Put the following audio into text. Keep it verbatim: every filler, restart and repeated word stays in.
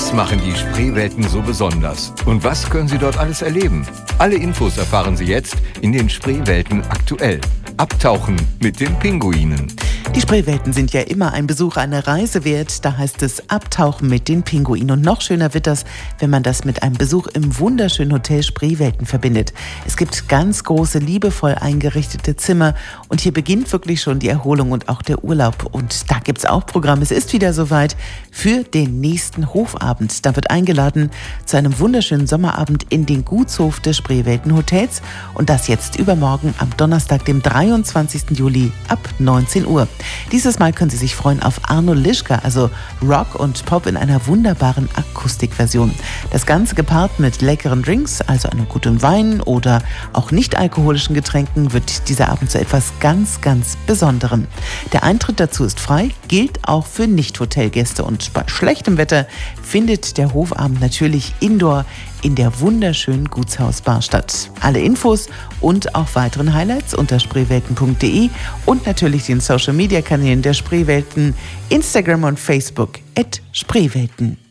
Was machen die Spreewelten so besonders? Und was können Sie dort alles erleben? Alle Infos erfahren Sie jetzt in den Spreewelten aktuell. Abtauchen mit den Pinguinen. Die Spreewelten sind ja immer ein Besuch einer Reise wert. Da heißt es Abtauchen mit den Pinguinen. Und noch schöner wird das, wenn man das mit einem Besuch im wunderschönen Hotel Spreewelten verbindet. Es gibt ganz große, liebevoll eingerichtete Zimmer. Und hier beginnt wirklich schon die Erholung und auch der Urlaub. Und da gibt es auch Programm. Es ist wieder soweit für den nächsten Hofabend. Da wird eingeladen zu einem wunderschönen Sommerabend in den Gutshof des Spreewelten Hotels. Und das jetzt übermorgen am Donnerstag, dem dreiundzwanzigsten Juli ab neunzehn Uhr. Dieses Mal können Sie sich freuen auf Arno Lischka, also Rock und Pop in einer wunderbaren Akustikversion. Das Ganze gepaart mit leckeren Drinks, also einem guten Wein oder auch nicht alkoholischen Getränken, wird dieser Abend zu etwas ganz, ganz Besonderem. Der Eintritt dazu ist frei, gilt auch für Nicht-Hotelgäste und bei schlechtem Wetter findet der Hofabend natürlich indoor in der wunderschönen Gutshausbar statt. Alle Infos und auch weiteren Highlights unter spreewelten punkt de und natürlich den Social-Media-Kanälen der Spreewelten, Instagram und Facebook at Spreewelten.